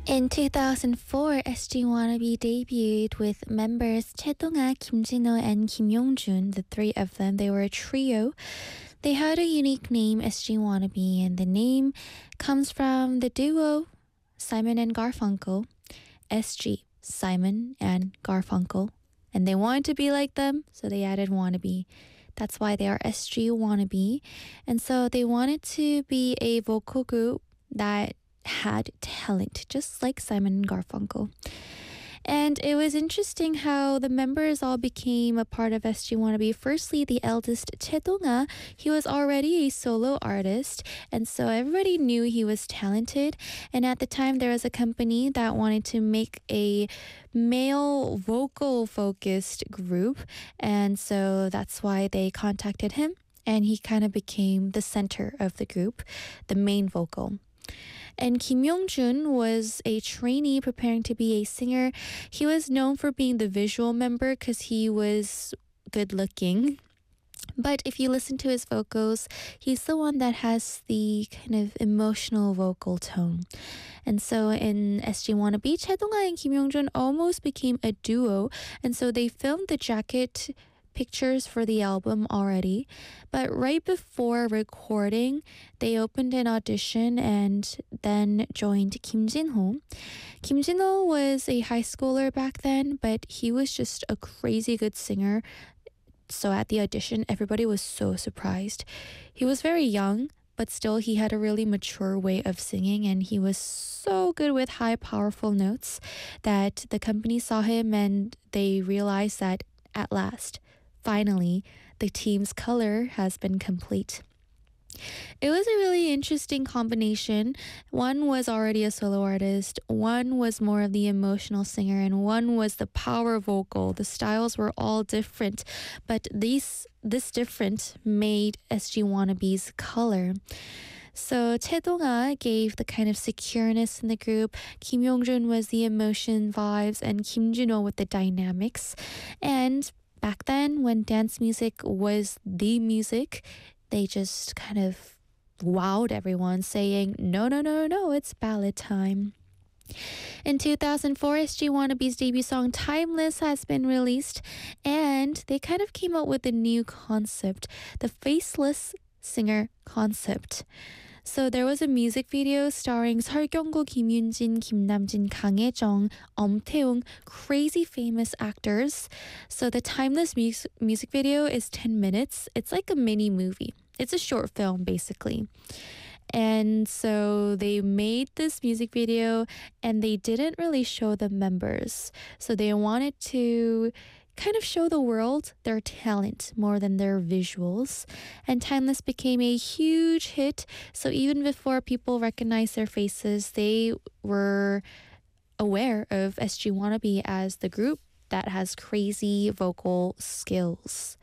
In 2004, SG Wannabe debuted with members Chaedong-ah, Kim Jin-ho, and Kim Yong-jun. The three of them, they were a trio. They had a unique name, SG Wannabe, and the name comes from the duo Simon and Garfunkel. SG, Simon and Garfunkel. And they wanted to be like them, so they added Wannabe. That's why they are SG Wannabe. And so they wanted to be a vocal group that had talent, just like Simon and Garfunkel. And it was interesting how the members all became a part of SG Wannabe. Firstly, the eldest Chaedong-ah, he was already a solo artist, and so everybody knew he was talented. And at the time, there was a company that wanted to make a male vocal focused group, and so that's why they contacted him, and he kind of became the center of the group, the main vocal. And Kim Yong-jun was a trainee preparing to be a singer. He was known for being the visual member because he was good looking. But if you listen to his vocals, he's the one that has the kind of emotional vocal tone. And so in SG Wannabe, Chaedong-ah and Kim Yong-jun almost became a duo. And so they filmed the jacket pictures for the album already, but right before recording, they opened an audition and then joined Kim Jin-ho. Kim Jin-ho was a high schooler back then, but he was just a crazy good singer. So at the audition, everybody was so surprised. He was very young, but still he had a really mature way of singing, and he was so good with high, powerful notes that the company saw him and they realized that at last, finally, the team's color has been complete. It was a really interesting combination. One was already a solo artist, one was more of the emotional singer, and one was the power vocal. The styles were all different, but this different made SG Wannabe's color. So Chaedong-ah gave the kind of secureness in the group, Kim Yong-jun was the emotion vibes, and Kim Jin-ho with the dynamics. And back then, when dance music was the music, they just kind of wowed everyone, saying, no, no, no, no, it's ballad time. In 2004, SG Wannabe's debut song Timeless has been released, and they kind of came up with a new concept, the faceless singer concept. So there was a music video starring 설경구, 김윤진, 김남진, 강혜정, 엄태웅, crazy famous actors. So the Timeless music video is 10 minutes. It's like a mini movie. It's a short film, basically. And so they made this music video and they didn't really show the members. So they wanted to kind of show the world their talent more than their visuals. And Timeless became a huge hit. So even before people recognized their faces, they were aware of SG Wannabe as the group that has crazy vocal skills.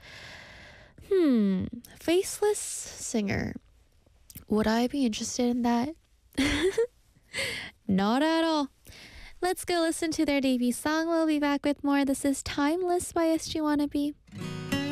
Faceless singer. Would I be interested in that? Not at all. Let's go listen to their debut song. We'll be back with more. This is Timeless by SG Wannabe.